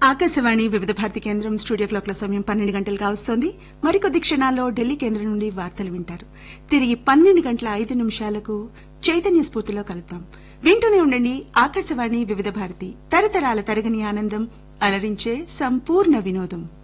ఆకాశవాణి వివిధ భారతి కేంద్రం స్టూడియో క్లాక్ల సమయం 12 గంటలు కావస్తోంది. మరికొద్ది క్షణాల్లో ఢిల్లీ కేంద్రం నుండి వార్తలు వింటారు. తిరిగి 12:05 చైతన్య స్ఫూర్తిలో కలుద్దాం. వింటూనే ఉండండి ఆకాశవాణి వివిధ భారతి, తరతరాల తరగని ఆనందం, అలరించే సంపూర్ణ వినోదం.